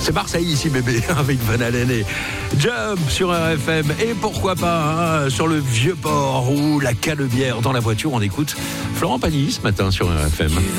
C'est Marseille ici, bébé, avec Van Halen et Jump sur RFM. Et pourquoi pas sur le Vieux-Port ou la Canebière dans la voiture, on écoute Florent Pagny ce matin sur RFM.